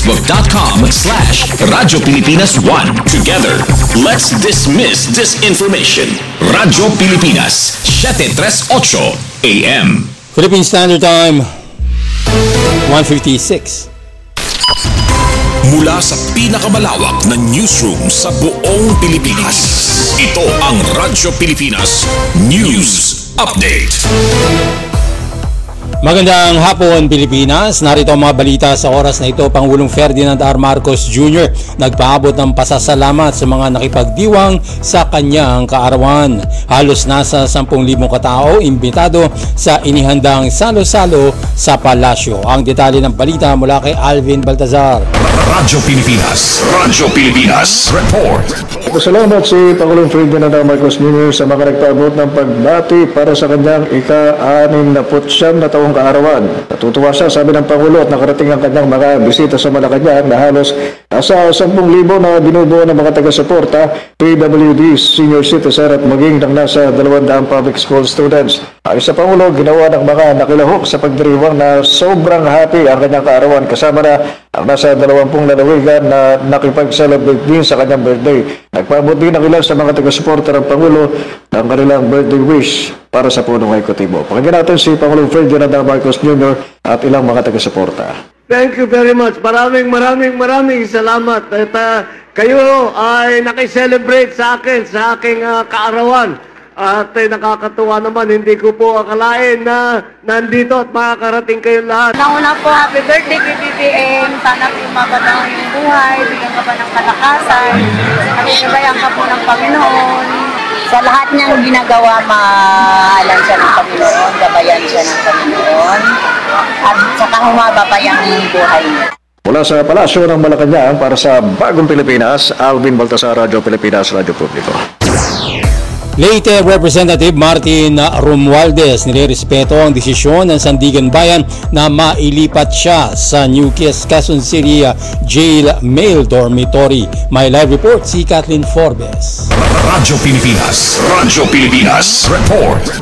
Facebook.com/Radyo Pilipinas 1. Together, let's dismiss disinformation. Radyo Pilipinas, 738 AM. Philippine Standard Time, 1:56. Mula sa pinakamalawak na newsroom sa buong Pilipinas, ito ang Radyo Pilipinas News Update. Magandang hapon, Pilipinas. Narito ang mga balita sa oras na ito. Pangulong Ferdinand R. Marcos Jr. nagpaabot ng pasasalamat sa mga nakipagdiwang sa kanyang kaarawan. Halos nasa 10,000 katao imbitado sa inihandang salo-salo sa palasyo. Ang detalye ng balita mula kay Alvin Baltazar. Radyo Pilipinas Report. Salamat si Pangulong Ferdinand R. Marcos Jr. sa mga nagpaabot ng pagbati para sa kanyang ika-69 na taong kaarawan. Natutuwa siya, sabi ng Pangulo, at nakarating ang kanyang mga bisita sa Malacanang na halos nasa 10,000 na binubuo ng mga taga-suporta, PWD, senior citizen at maging ng nasa 200 public school students. Ayon sa Pangulo, ginawa ng mga nakilahok sa pagdiriwang na sobrang happy ang kanyang kaarawan, kasama na ang nasa 20 lalawigan na nakipag-celebrate din sa kanyang birthday. Nagpaabot din ang ilan sa mga taga-suporta ng Pangulo ng kanilang birthday wish para sa punong ekotibo. Pakinggan natin si Pangulong Ferdinand R. Marcos Jr. at ilang mga taga-suporta. Thank you very much. Maraming salamat. At kayo ay nakiselebrate sa akin, sa aking kaarawan. At nakakatuwa naman, hindi ko po akalain na nandito at makakarating kayo lahat. Nauna po, happy birthday kay BBM. Sana po mabadang yung buhay, bigyan ka pa ng kalakasan. Nakikibayan ka po ng Panginoon. Sa lahat niyang ginagawa, maalam siya ng Panginoon, gabayan siya ng Panginoon. At saka humaba pa yung buhay niya. Mula sa Palasyo ng Malacanang para sa Bagong Pilipinas, Alvin Baltasar, Radyo Pilipinas, Radyo Publiko. Leyte Representative Martin Romualdez nirerespeto ang desisyon ng Sandigan Bayan na mailipat siya sa New Quezon City Jail Male Dormitory. May live report si Kathleen Forbes. Radyo Pilipinas Report.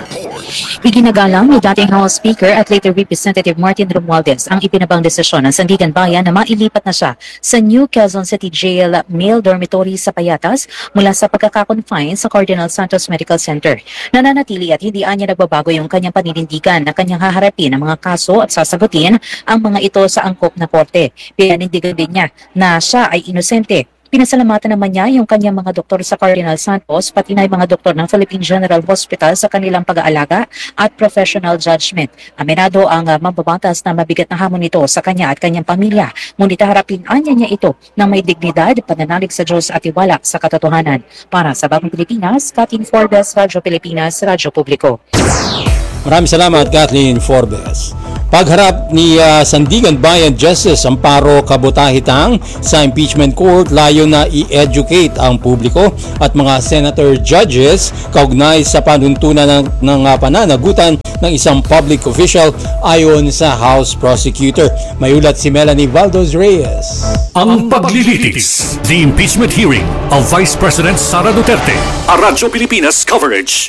Iginagalang ni dating House Speaker at later Representative Martin Romualdez ang ipinabang desisyon ng Sandigan Bayan na mailipat na siya sa New Quezon City Jail Male Dormitory sa Payatas mula sa pagkakakonfine sa Cardinal Santos Medical Center. Nananatili at hindi anya nagbabago yung kanyang paninindigan na kanyang haharapin ang mga kaso at sasagutin ang mga ito sa angkop na korte. Pinanindigan din niya na siya ay inosente. Pinasalamatan naman niya yung kanyang mga doktor sa Cardinal Santos, pati na yung mga doktor ng Philippine General Hospital sa kanilang pag-aalaga at professional judgment. Aminado ang mambabatas na mabigat na hamon nito sa kanya at kanyang pamilya. Ngunit harapin anya niya ito ng may dignidad, pananalig sa Diyos at tiwala sa katotohanan. Para sa Bagong Pilipinas, Kathleen Forbes, Radyo Pilipinas, Radyo Publiko. Maraming salamat, Kathleen Forbes. Pagharap ni Sandigan Bayan Justice Amparo Kabutahitang sa impeachment court, layo na i-educate ang publiko at mga senator judges kaugnay sa panuntunan ng pananagutan ng isang public official ayon sa House Prosecutor. May ulat si Melanie Valdos Reyes. Ang paglilitis, the impeachment hearing of Vice President Sara Duterte. A Radyo Pilipinas coverage.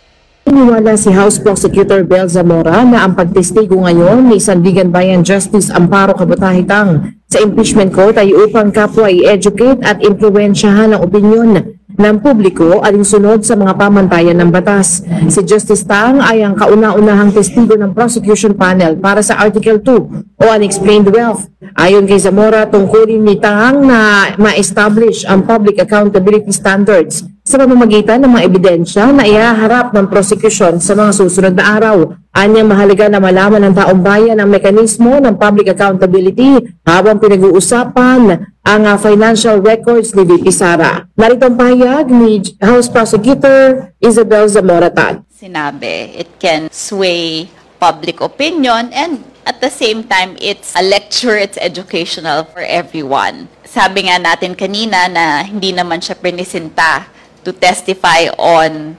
Iniwala si House Prosecutor Bel Zamora na ang pagtestigo ngayon ni Sandigan Bayan Justice Amparo Kabutahitang sa impeachment court ay upang kapwa i-educate at impluwensyahan ang opinyon ng publiko alinsunod sa mga pamantayan ng batas. Si Justice Tang ay ang kauna-unahang testigo ng prosecution panel para sa Article 2 o Unexplained Wealth. Ayon kay Zamora, tungkulin ni Tang na ma-establish ang public accountability standards sa pamamagitan ng mga ebidensya na ihaharap ng prosecution sa mga susunod na araw. Anyang mahalaga na malaman ng taong bayan ang mekanismo ng public accountability habang pinag-uusapan ang financial records ni VP Sara. Narito ang pahayag ni House Prosecutor Isabel Zamora-Tan. Sinabi, it can sway public opinion and at the same time, it's a lecture, it's educational for everyone. Sabi nga natin kanina na hindi naman siya prinisinta to testify on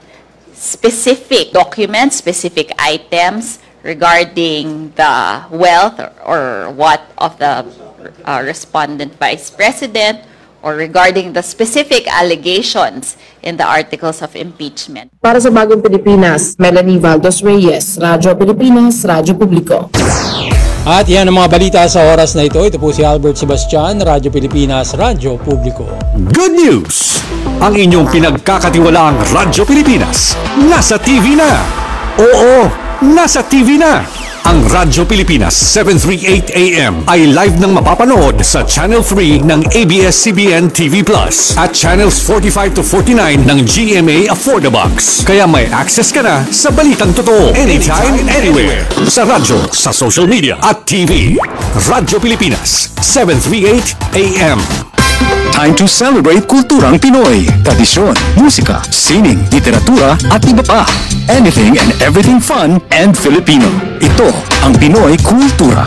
specific documents, specific items regarding the wealth or what of the respondent vice president or regarding the specific allegations in the articles of impeachment. Para sa Bagong Pilipinas, Melanie Valdos Reyes, Radyo Pilipinas, Radyo Publiko. At yan ang mga balita sa oras na ito. Ito po si Albert Sebastian, Radyo Pilipinas, Radyo Publiko. Good news! Ang inyong pinagkakatiwalaang Radyo Pilipinas nasa TV na! Oo, nasa TV na! Ang Radyo Pilipinas 738 AM ay live nang mapapanood sa Channel 3 ng ABS-CBN TV Plus at Channels 45 to 49 ng GMA Affordabox. Kaya may access ka na sa balitang totoo anytime, anywhere. Sa radyo, sa social media at TV. Radyo Pilipinas 738 AM. Time to celebrate kulturang Pinoy, tradisyon, musika, sining, literatura at iba pa. Anything and everything fun and Filipino. Ito ang Pinoy Kultura.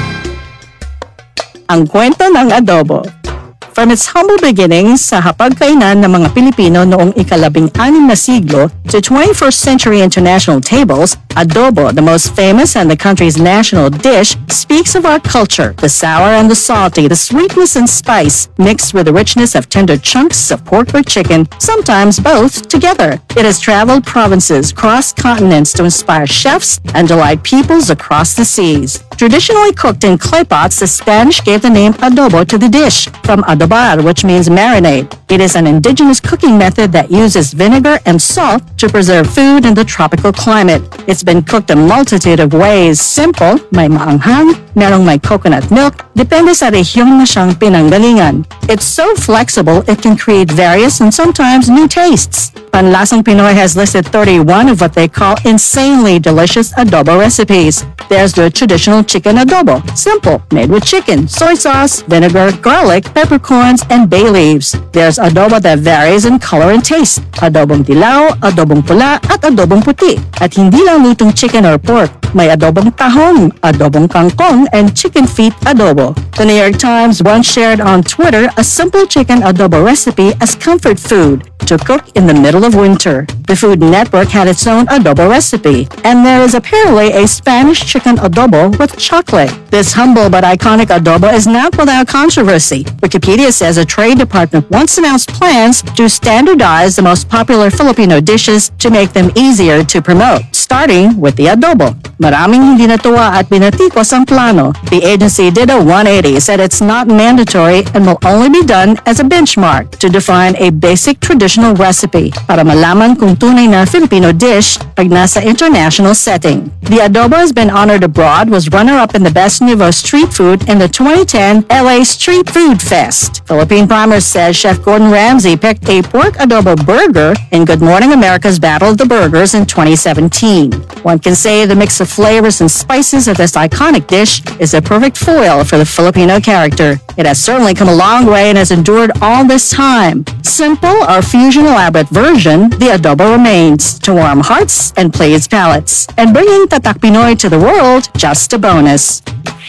Ang kwento ng adobo. From its humble beginnings sa hapagkainan ng mga Pilipino noong ika-16 na siglo to 21st century international tables, adobo, the most famous and the country's national dish, speaks of our culture, the sour and the salty, the sweetness and spice, mixed with the richness of tender chunks of pork or chicken, sometimes both together. It has traveled provinces, crossed continents to inspire chefs and delight peoples across the seas. Traditionally cooked in clay pots, the Spanish gave the name adobo to the dish, from adobar, which means marinade. It is an indigenous cooking method that uses vinegar and salt to preserve food in the tropical climate. It's been cooked a multitude of ways. Simple, may maanghang, merong may coconut milk, depende sa rehiyon na siyang pinanggalingan. It's so flexible, it can create various and sometimes new tastes. Panlasang Pinoy has listed 31 of what they call insanely delicious adobo recipes. There's the traditional chicken adobo, simple, made with chicken, soy sauce, vinegar, garlic, peppercorns, and bay leaves. There's adobo that varies in color and taste. Adobong dilaw, adobong pula, at adobong puti. At hindi lang lutong chicken or pork. May adobong tahong, adobong kangkong, and chicken feet adobo. The New York Times once shared on Twitter a simple chicken adobo recipe as comfort food to cook in the middle of winter. The Food Network had its own adobo recipe, and there is apparently a Spanish chicken adobo with chocolate. This humble but iconic adobo is not without controversy. Wikipedia says a trade department once announced plans to standardize the most popular Filipino dishes to make them easier to promote, starting with the adobo. Maraming hindi natuwa at binatikos ang plano. The agency did a 180, said it's not mandatory and will only be done as a benchmark to define a basic traditional recipe para malaman kung tunay na Filipino dish pag nasa international setting. The adobo has been honored abroad, was runner-up in the Best Nouveau Street Food in the 2010 LA Street Food Fest. Philippine Primer says Chef Gordon Ramsay picked a pork adobo burger in Good Morning America's Battle of the Burgers in 2017. One can say the mix of flavors and spices of this iconic dish is a perfect foil for the Filipino character. It has certainly come a long way and has endured all this time. Simple or fusion elaborate version, the adobo remains to warm hearts and please palates. And bringing Tatak Pinoy to the world, just a bonus.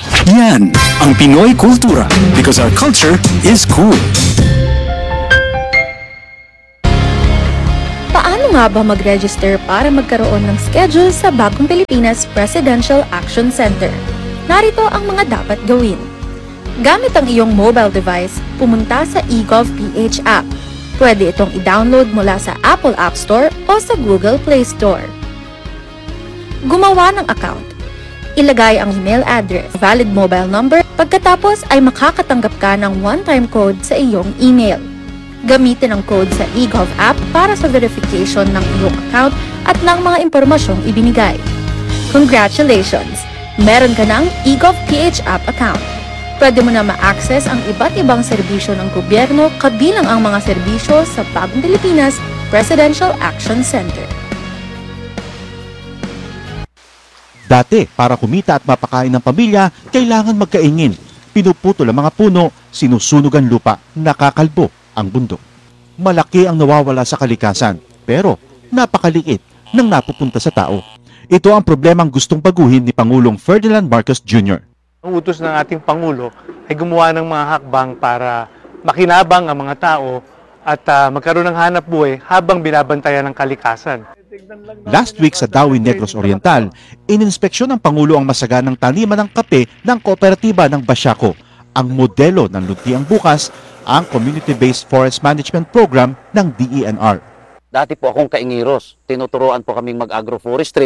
Yan ang Pinoy Kultura, because our culture is cool. Paano nga ba mag-register para magkaroon ng schedule sa Bagong Pilipinas Presidential Action Center? Narito ang mga dapat gawin. Gamit ang iyong mobile device, pumunta sa eGov.ph app. Pwede itong i-download mula sa Apple App Store o sa Google Play Store. Gumawa ng account. Ilagay ang email address, valid mobile number, pagkatapos ay makakatanggap ka ng one-time code sa iyong email. Gamitin ang code sa eGov app para sa verification ng iyong account at ng mga impormasyong ibinigay. Congratulations! Meron ka ng eGov.ph app account. Pwede mo na ma-access ang iba't ibang serbisyo ng gobyerno kabilang ang mga serbisyo sa Bagong Pilipinas Presidential Action Center. Dati, para kumita at mapakain ng pamilya, kailangan magkaingin. Pinuputol ang mga puno, sinusunog ang lupa, nakakalbo ang bundok. Malaki ang nawawala sa kalikasan, pero napakaliit nang napupunta sa tao. Ito ang problemang gustong baguhin ni Pangulong Ferdinand Marcos Jr. Ang utos ng ating Pangulo ay gumawa ng mga hakbang para makinabang ang mga tao at magkaroon ng hanap buhay habang binabantayan ng kalikasan. Last week sa Dawi Negros Oriental, ininspeksyon ng Pangulo ang masaganang taniman ng kape ng kooperatiba ng Basyaco. Ang modelo ng Luntiang Bukas, ang Community-Based Forest Management Program ng DENR. Dati po akong kaingiros. Tinuturoan po kaming mag-agroforestry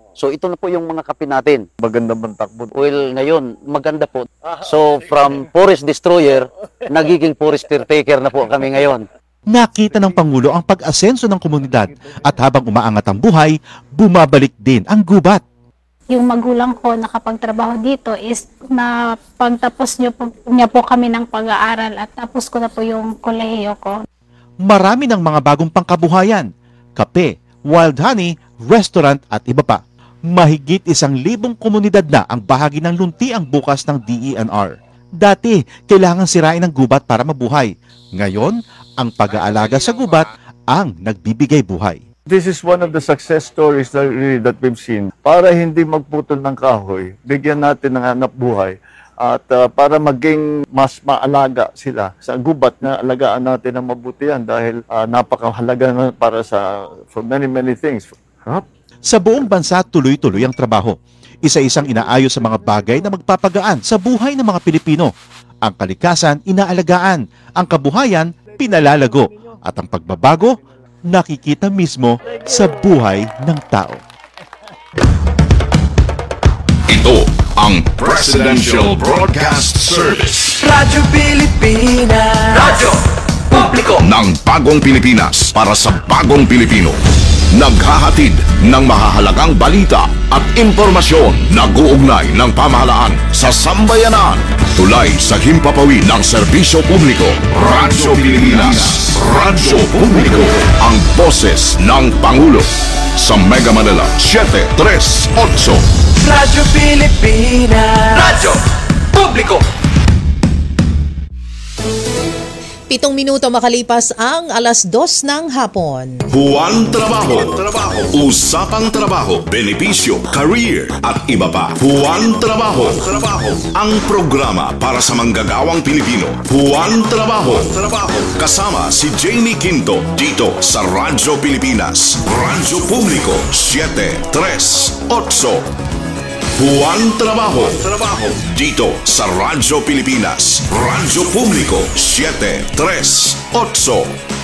So ito na po yung mga kape natin. Maganda bang takbo? Well, ngayon, maganda po. So from forest destroyer, nagiging forest caretaker na po kami ngayon. Nakita ng Pangulo ang pag-asenso ng komunidad at habang umaangat ang buhay, bumabalik din ang gubat. Yung magulang ko nakapagtrabaho dito is na pagtapos niya po kami ng pag-aaral at tapos ko na po yung kolehiyo ko. Marami ng mga bagong pangkabuhayan, kape, wild honey, restaurant at iba pa. Mahigit 1,000 komunidad na ang bahagi ng luntiang bukas ng DENR. Dati, kailangan sirain ang gubat para mabuhay. Ngayon, ang pag-aalaga sa gubat ang nagbibigay buhay. This is one of the success stories that we've seen. Para hindi magputol ng kahoy, bigyan natin ng hanap buhay at para maging mas maalaga sila sa gubat na alagaan natin ng mabuti yan dahil napakahalaga na para for many things. Sa buong bansa, tuloy-tuloy ang trabaho. Isa-isang inaayos sa mga bagay na magpapagaan sa buhay ng mga Pilipino. Ang kalikasan, inaalagaan. Ang kabuhayan, pinalalago. At ang pagbabago, nakikita mismo sa buhay ng tao. Ito ang Presidential Broadcast Service. Radyo Pilipinas. Radyo Publiko ng bagong Pilipinas para sa bagong Pilipino. Naghahatid ng mahahalagang balita at impormasyon na guugnay ng pamahalaan sa sambayanan. Tulay sa himpapawid ng serbisyo publiko. Radyo Pilipinas. Radyo Publiko. Ang boses ng Pangulo. Sa Mega Manila, 738. Radyo Pilipinas. Radyo Publiko. 7 minuto makalipas ang 2:00 ng hapon. Juan Trabajo. Usapang trabaho, benepisyo, career at iba pa. Juan Trabajo. Ang programa para sa manggagawang Pilipino. Juan Trabajo. Kasama si Jamie Quinto dito sa Radyo Pilipinas. Radyo Publiko 738. Juan Trabajo. Dito sa Radyo Pilipinas. Radyo Publiko 738.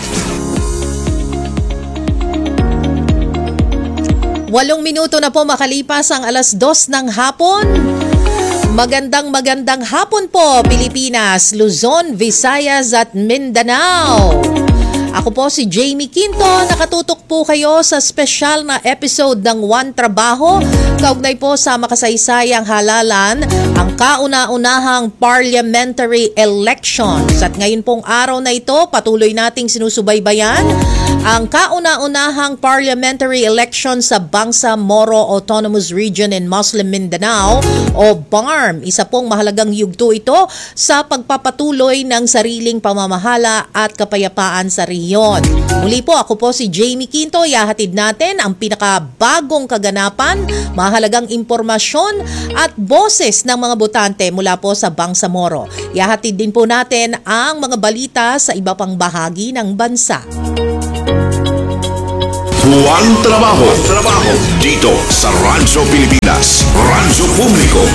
8 minuto na po makalipas ang 2:00 ng hapon. Magandang hapon po Pilipinas, Luzon, Visayas at Mindanao. Ako po si Jamie Quinto, nakatutok po kayo sa special na episode ng Juan Trabajo, kaugnay po sa makasaysayang halalan, ang kauna-unahang parliamentary elections. At ngayon pong araw na ito, patuloy nating sinusubaybayan ang kauna-unahang parliamentary election sa Bangsamoro Autonomous Region in Muslim Mindanao o BARM. Isa pong mahalagang yugto ito sa pagpapatuloy ng sariling pamamahala at kapayapaan sa rehiyon. Muli po, ako po si Jamie Quinto. Ihahatid natin ang pinakabagong kaganapan, mahalagang impormasyon at boses ng mga botante mula po sa Bangsamoro. Ihahatid din po natin ang mga balita sa iba pang bahagi ng bansa. Juan Trabajo. Dito sa Radyo Pilipinas. Radyo Publiko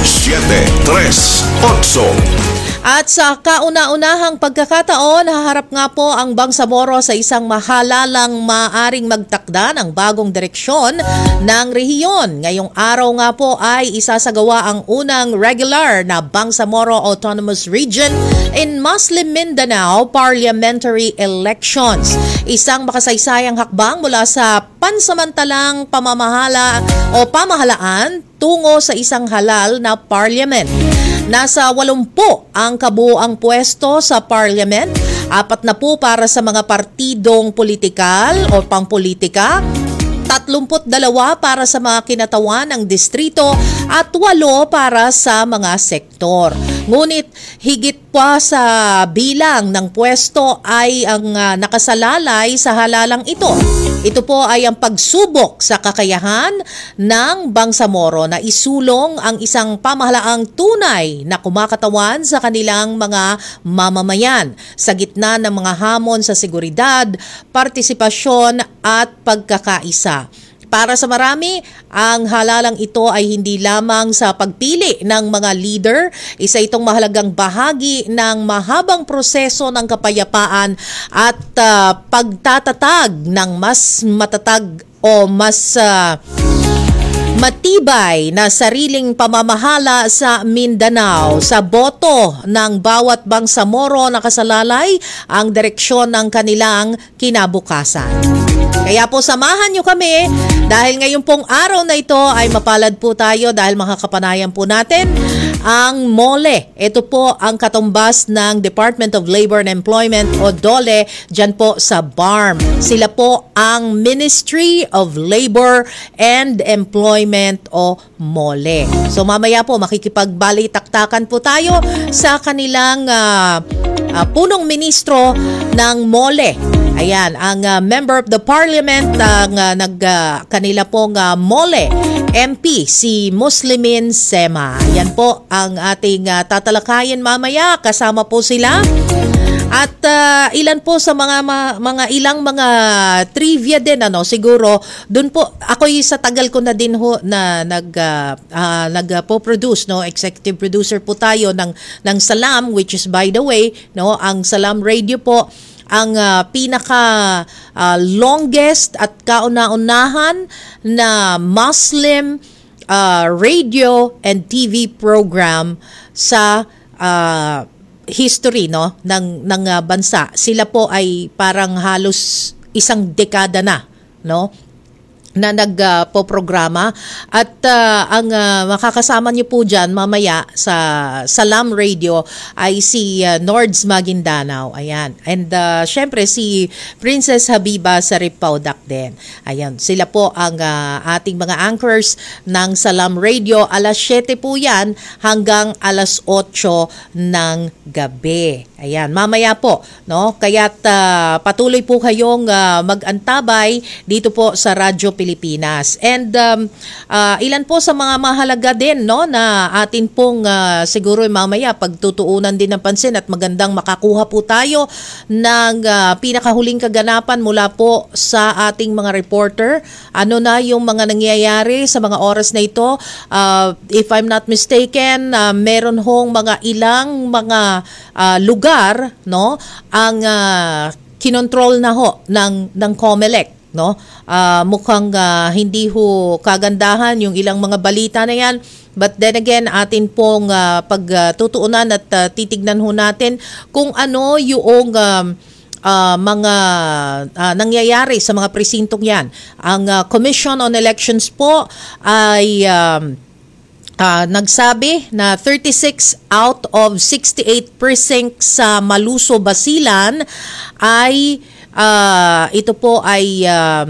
738. At sa kauna-unahang pagkakataon, haharap nga po ang Bangsamoro sa isang mahalalang maaring magtakda ng bagong direksyon ng rehiyon. Ngayong araw nga po ay isasagawa ang unang regular na Bangsamoro Autonomous Region in Muslim Mindanao Parliamentary Elections. Isang makasaysayang hakbang mula sa pansamantalang pamamahala o pamahalaan tungo sa isang halal na parliament. Nasa 80 ang kabuoang pwesto sa parliament, 40 para sa mga partidong politikal o pangpolitika, 32 para sa mga kinatawan ng distrito at 8 para sa mga sektor. Ngunit higit pa sa bilang ng pwesto ay ang nakasalalay sa halalang ito. Ito po ay ang pagsubok sa kakayahan ng Bangsamoro na isulong ang isang pamahalaang tunay na kumakatawan sa kanilang mga mamamayan sa gitna ng mga hamon sa seguridad, partisipasyon at pagkakaisa. Para sa marami, ang halalang ito ay hindi lamang sa pagpili ng mga leader, isa itong mahalagang bahagi ng mahabang proseso ng kapayapaan at pagtatatag ng mas matatag o mas matibay na sariling pamamahala sa Mindanao. Sa boto ng bawat Bangsamoro nakasalalay ang direksyon ng kanilang kinabukasan. Kaya po samahan nyo kami dahil ngayon pong araw na ito ay mapalad po tayo dahil makakapanayan po natin ang MOLE. Ito po ang katumbas ng Department of Labor and Employment o DOLE dyan po sa BARM. Sila po ang Ministry of Labor and Employment o MOLE. So mamaya po makikipagbalitaktakan po tayo sa kanilang punong ministro ng MOLE. Ayan, ang Member of the Parliament ng kanila pong MOLE MP, si Muslimin Sema. Yan po ang ating tatalakayin mamaya. Kasama po sila. At ilan po sa ilang mga trivia din siguro doon po ako sa tagal ko na din ho na nagpo-produce executive producer po tayo ng Salam, which is by the way ang Salam Radio po ang pinaka longest at kauna-unahan na Muslim radio and TV program sa history ng bansa. Sila po ay parang halos isang dekada na na nagpo-programa at ang makakasama niyo po dyan mamaya sa Salam Radio ay si Nords Maguindanao. Ayan. And syempre si Princess Habiba Saripaudak din. Ayan. Sila po ang ating mga anchors ng Salam Radio. Alas 7 po yan hanggang alas 8 ng gabi. Ayan. Mamaya po. Kaya't patuloy po kayong mag-antabay dito po sa Radyo Pilipinas. And ilan po sa mga mahalaga din na atin pong siguro mamaya pagtutuunan din ng pansin at magandang makakuha po tayo ng pinakahuling kaganapan mula po sa ating mga reporter. Ano na yung mga nangyayari sa mga oras na ito? If I'm not mistaken, meron hong mga ilang mga lugar ang kinontrol na ho ng COMELEC. Mukhang hindi ho kagandahan yung ilang mga balita na yan. But then again, atin pong pagtutuunan at titignan ho natin kung ano yung mga nangyayari sa mga presintong yan. Ang Commission on Elections po ay nagsabi na 36 out of 68 precincts sa Maluso, Basilan ay ito po ay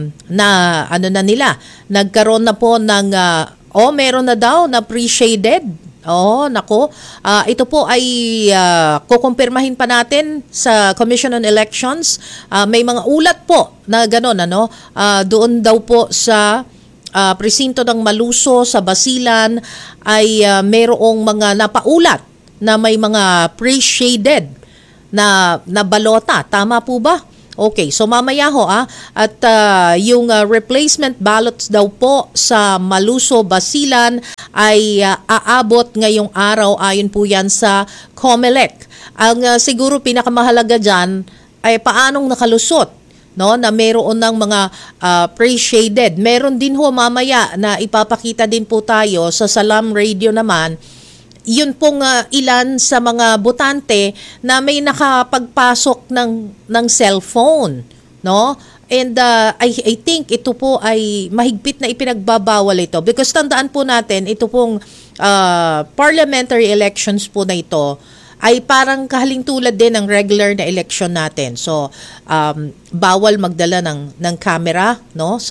nagkaroon na po ng meron na daw na pre-shaded. Ito po ay kukumpirmahin pa natin sa Commission on Elections. May mga ulat po na gano'n doon daw po sa presinto ng Maluso sa Basilan ay mayroong mga napaulat na may mga pre-shaded na balota. Tama po ba? Okay, so mamaya ho at yung replacement ballots daw po sa Maluso, Basilan ay aabot ngayong araw ayon po yan sa COMELEC. Ang siguro pinakamahalaga dyan ay paanong nakalusot na mayroon ng mga pre-shaded. Meron din ho mamaya na ipapakita din po tayo sa Salam Radio naman. Yun pong ilan sa mga botante na may nakapagpasok ng cellphone, And I think ito po ay mahigpit na ipinagbabawal ito because tandaan po natin ito pong parliamentary elections po na ito ay parang kahalintulad din ng regular na election natin. So bawal magdala ng camera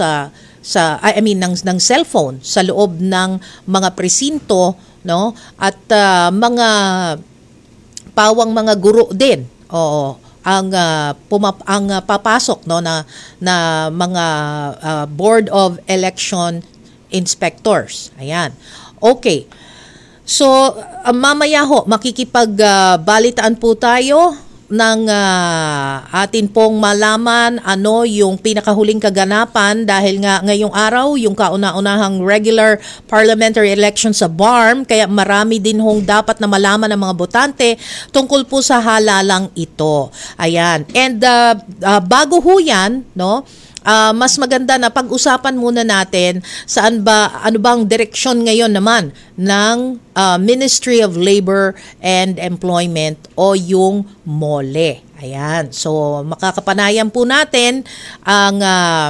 ng cellphone sa loob ng mga presinto at mga pawang mga guro din ang papasok na mga Board of Election Inspectors. Ayan. Okay. So mamaya ho makikipagbalitaan po tayo ng atin pong malaman ano yung pinakahuling kaganapan dahil nga ngayong araw yung kauna-unahang regular parliamentary election sa BARM kaya marami din hong dapat na malaman ng mga botante tungkol po sa halalang ito. Ayan. And bago ho yan, mas maganda na pag-usapan muna natin ano bang direksyon ngayon naman ng Ministry of Labor and Employment o yung MOLE. Ayan. So makakapanayan po natin ang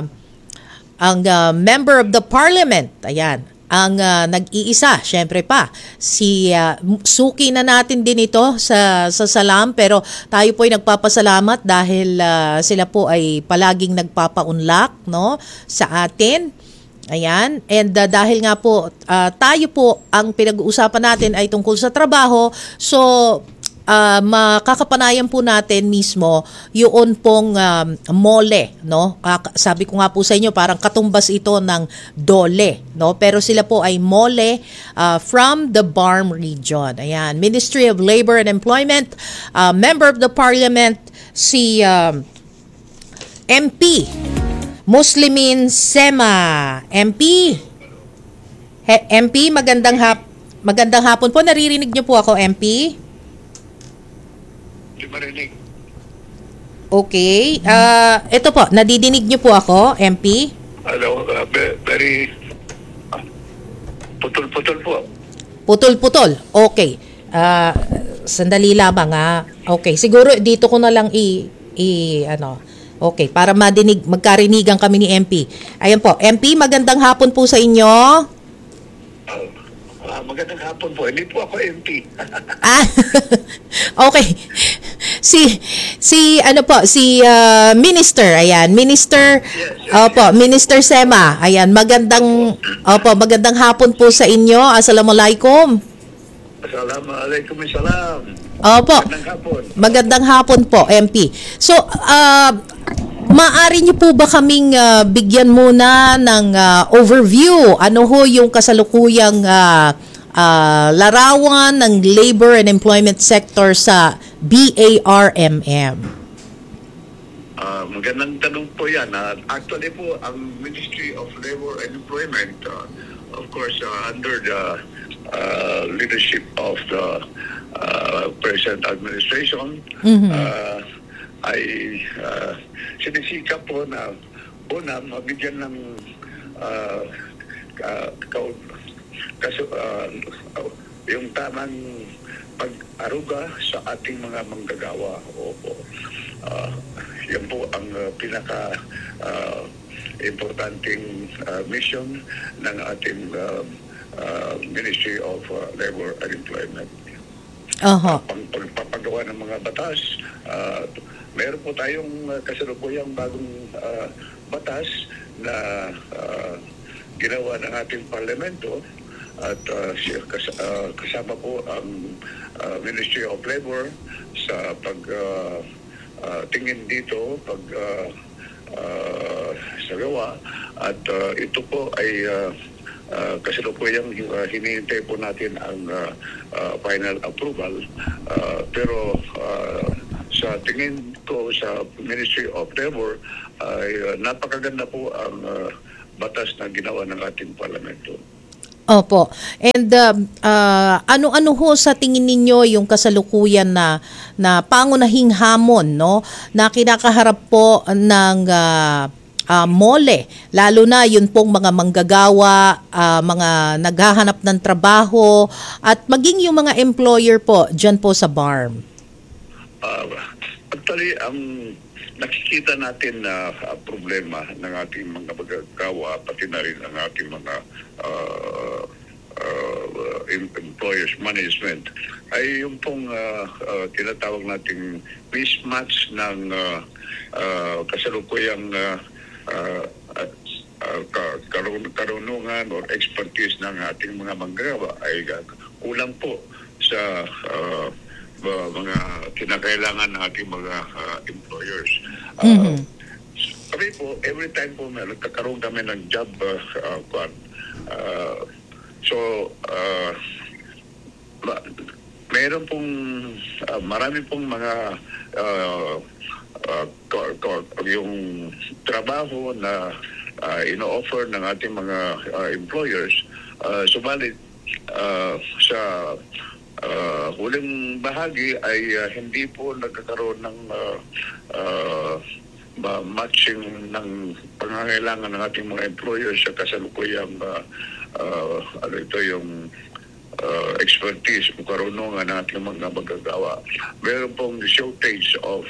Member of the Parliament. Ayan. Ang nag-iisa, syempre pa, si suki na natin din ito sa Salam, pero tayo po ay nagpapasalamat dahil sila po ay palaging nagpapaunlak, no, sa atin. Ayan, and dahil nga po tayo po ang pinag-uusapan natin ay tungkol sa trabaho, so makakapanayan po natin mismo yun pong MOLE, no? Sabi ko nga po sa inyo, parang katumbas ito ng DOLE, no? Pero sila po ay MOLE from the BARM region. Ayan, Ministry of Labor and Employment, Member of the Parliament, si MP Muslimin Sema. MP, magandang hapon po. Naririnig niyo po ako, MP? Marinig. Okay. Ito po, nadidinig niyo po ako, MP? Hello, very putol-putol po. Putol-putol. Okay. Sandali lamang Okay, siguro dito ko na lang Okay, para magkarinigan kami ni MP. Ayan po, MP, magandang hapon po sa inyo. Magandang hapon po. Hindi po ako MP. Okay. Si Minister, ayan, Minister, Minister Sema, ayan, magandang hapon po sa inyo. Assalamualaikum. Assalamualaikum, salam. Opo. Magandang hapon po, MP. So, maaari niyo po ba kaming bigyan muna ng overview? Ano ho yung kasalukuyang larawan ng labor and employment sector sa BARMM? Magandang tanong po yan. Actually po, ang Ministry of Labor and Employment, of course, under the leadership of the present administration, ay sinisikap po na una, mabigyan ng yung tamang pag-aruga sa ating mga manggagawa. Yan po ang pinaka-importanting mission ng ating Ministry of Labor and Employment. Pagpapagawa ng mga batas, meron po tayong kasalukuyang bagong batas na ginawa ng ating parlamento at kasama po ang Ministry of Labor sa tingin dito, sagawa, at ito po ay kasalukuyang hinihintay po natin ang final approval, pero sa tingin ko sa Ministry of Labor ay napakaganda po ang batas na ginawa ng ating parlamento. Opo. And ano-ano ho sa tingin ninyo yung kasalukuyan na pangunahing hamon, no, na kinakaharap po ng MOLE, lalo na yun pong mga manggagawa, mga naghahanap ng trabaho, at maging yung mga employer po dyan po sa BARM? Actually, ang nakikita natin na problema ng ating mga manggagawa, pati na rin ang ating mga employers management, ay yung pong tinatawag nating mismatch ng kasalukuyang karunungan or expertise ng ating mga manggagawa ay kulang po sa mga kinakailangan ng ating mga employers. Kami po, every time po nagkakaroon kami ng job mayroon pong marami pong mga yung trabaho na ino-offer ng ating mga employers, subalit sa huling bahagi ay hindi po nagkakaroon ng matching ng pangangailangan ng ating mga employers sa kasalukuyang yung expertise o karunungan ng ating mga magagawa. Meron pong shortage of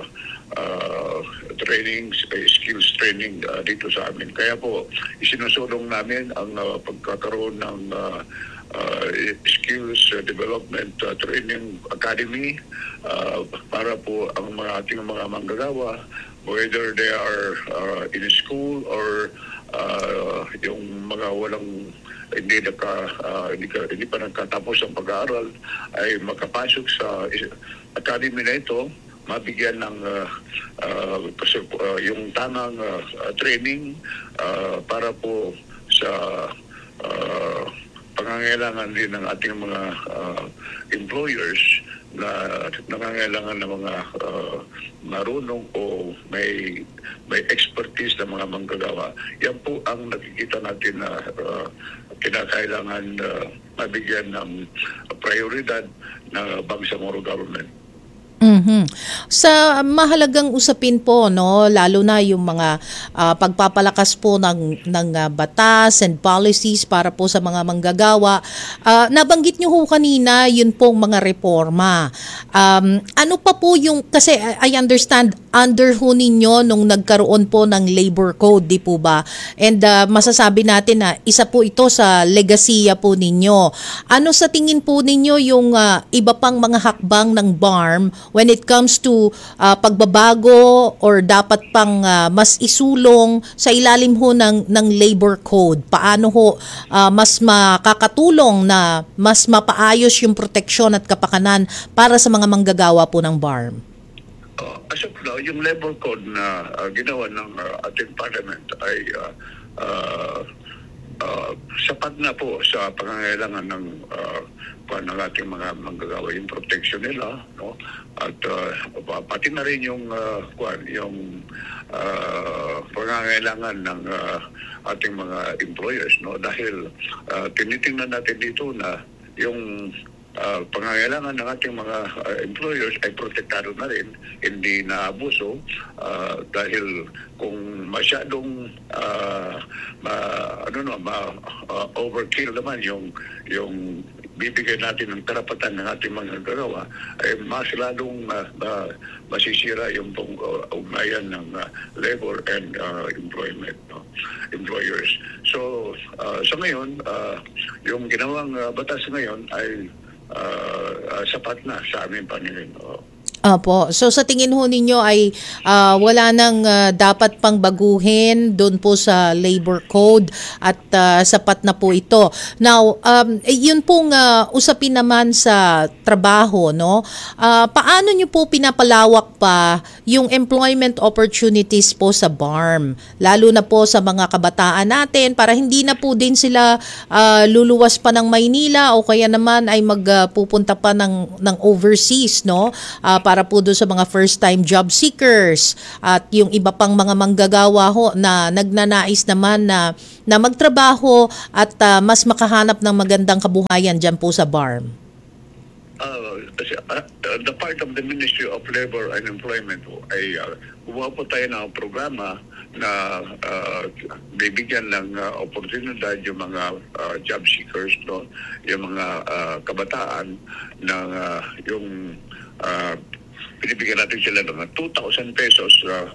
trainings, skills training dito sa amin. Kaya po, isinusulong namin ang pagkakaroon ng skills development training academy para po ang ating mga manggagawa, whether they are in school or yung mga hindi pa nagkatapos ang pag-aaral ay makapasok sa academy na ito, mabigyan ng yung tamang training para po sa pangangailangan din ng ating mga employers na nangangailangan ng mga marunong o may expertise na mga manggagawa. Yan po ang nakikita natin na kinakailangan mabigyan ng prioridad ng Bangsamoro government. Sa mahalagang usapin po, no, lalo na yung mga pagpapalakas po ng batas and policies para po sa mga manggagawa, nabanggit nyo ho kanina yun pong mga reforma. Ano pa po yung, kasi I understand under ho ninyo nung nagkaroon po ng labor code, di po ba? And masasabi natin na isa po ito sa legasiya po ninyo. Ano sa tingin po ninyo yung iba pang mga hakbang ng BARM when it comes to pagbabago or dapat pang mas isulong sa ilalim ho ng labor code? Paano ho mas makakatulong na mas mapaayos yung proteksyon at kapakanan para sa mga manggagawa po ng BARM? As of now, yung labor code na ginawa ng ating parliament ay sapat na po sa pangangailangan ng ating mga manggagawa, yung protection nila, no? At pati na rin yung pangangailangan ng ating mga employers, no? Dahil tinitingnan natin dito na yung pangangailangan ng ating mga employers ay protektado na rin, hindi naabuso, dahil kung masyadong overkill naman yung bibigyan natin ng karapatan ng ating mga gagawa, ay mas lalong masisira yung ugnayan ng labor and employment, no? Employers. So sa ngayon, yung ginawang batas ngayon ay sapat na sa aming paningin. Opo. So sa tingin ho ninyo ay wala nang dapat pang baguhin doon po sa labor code at sapat na po ito. Now, yun pong usapin naman sa trabaho, no? Paano nyo po pinapalawak pa yung employment opportunities po sa BARM? Lalo na po sa mga kabataan natin para hindi na po din sila luluwas pa ng Maynila o kaya naman ay magpupunta pa ng overseas, no? Para po doon sa mga first-time job seekers at yung iba pang mga manggagawa ho na nagnanais naman na magtrabaho at mas makahanap ng magandang kabuhayan dyan po sa BARM. The part of the Ministry of Labor and Employment ay gumawa po tayo ng programa na bibigyan ng oportunidad yung mga job seekers, no? Yung mga kabataan na yung pinibigyan natin sila ng 2,000 pesos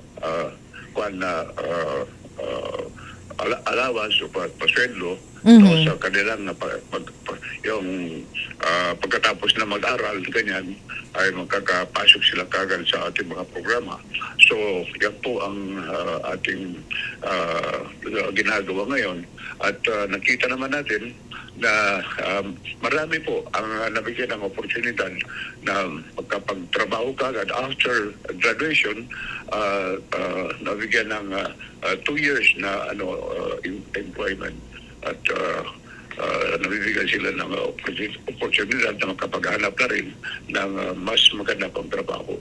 allowance o pasweldo, no, sa kanilang yung pagkatapos na mag-aral, ganyan, ay magkakapasok sila kagad sa ating mga programa. So, yan po ang ating ginagawa ngayon. At nakita naman natin na marami po ang nabigyan ng oportunidad na magkapagtrabaho kagad after graduation, nabigyan ng 2 years na employment at nabibigyan sila ng oportunidad na makapaghanap na rin ng mas maganda pang trabaho.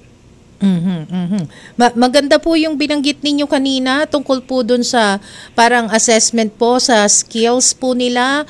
Maganda po yung binanggit ninyo kanina tungkol po dun sa parang assessment po sa skills po nila.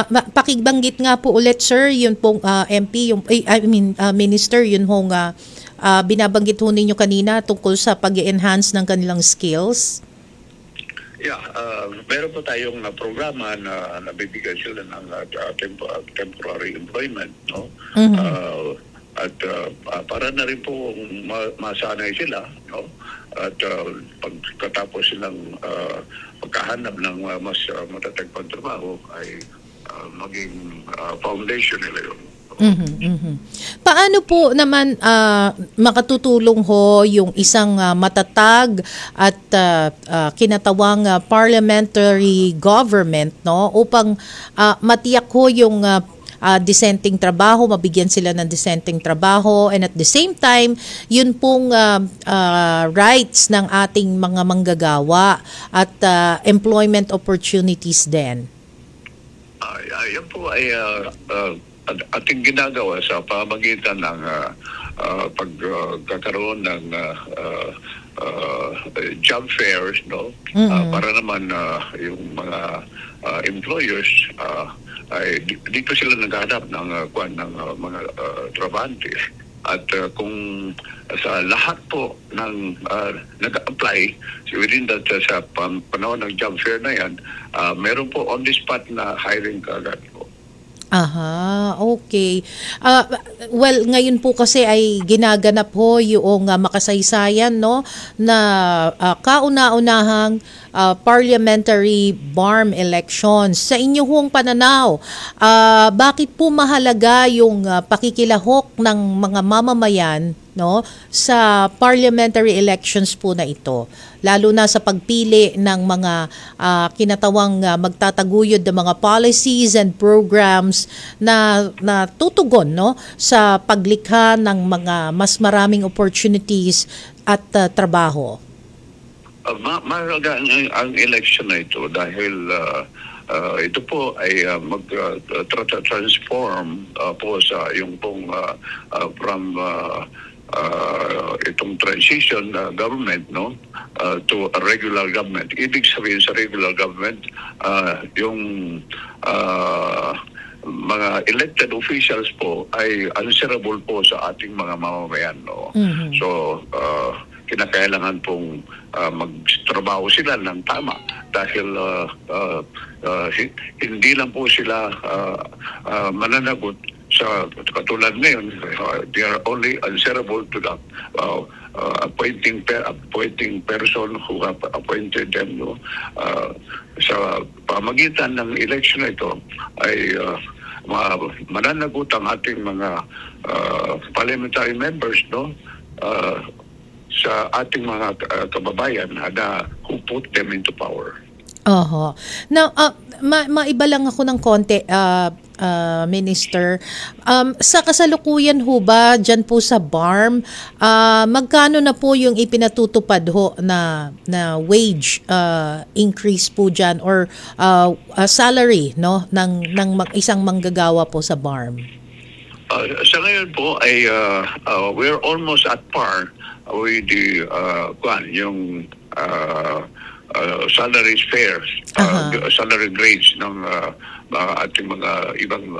Pakibanggit nga po ulit, sir, yun pong MP, Minister, yun hong binabanggit ho ninyo kanina tungkol sa pag-enhance ng kanilang skills? Yeah, meron po tayong programa na nabibigyan sila ng temporary employment, no? At para na rin po masanay sila, no? At pagkatapos silang magkahanap ng mas matatag pang trabaho ay maging foundation nila yun. Paano po naman makatutulong ho yung isang matatag at kinatawang parliamentary government, no, upang matiyak ho yung dissenting trabaho, mabigyan sila ng dissenting trabaho, and at the same time, yun pong rights ng ating mga manggagawa at employment opportunities din? Yan po ay ating ginagawa sa pamamagitan ng pagkakaroon ng job fairs, no? Para naman yung mga employers ay dito sila naghahanap ng mga trabahante. At kung sa lahat po ng nag-apply within that sa panahon ng job fair na yan, meron po on the spot na hiring kagad po. Aha, okay. Well, ngayon po kasi ay ginaganap ho yung makasaysayan, no, na kauna-unahang parliamentary BARM elections. Sa inyo hong pananaw, bakit po mahalaga yung pakikilahok ng mga mamamayan, no, sa parliamentary elections po na ito, lalo na sa pagpili ng mga kinatawang magtataguyod ng mga policies and programs na tutugon, no, sa paglikha ng mga mas maraming opportunities at trabaho? Mahalaga ang election na ito dahil ito po ay mag-transform po sa yung pong from itong transition government, no, to a regular government. Ibig sabihin sa regular government, yung mga elected officials po ay answerable po sa ating mga mamamayan, no. So kinakailangan pong magtrabaho sila ng tama dahil hindi lang po sila mananagot sa katulad ngayon. They are only answerable to the appointing person who have appointed them, no. Sa pamagitan ng election na ito ay mananagot ang ating mga parliamentary members, no, sa ating mga kababayan na who put them into power. Now, maiba lang ako ng konti, Minister. Sa kasalukuyan ho ba dyan po sa BARM, magkano na po yung ipinatutupad ho na wage increase po dyan or salary, no, ng isang manggagawa po sa BARM? Sa ngayon po ay we're almost at par with the yung salary fares, salary grades ng ating mga ibang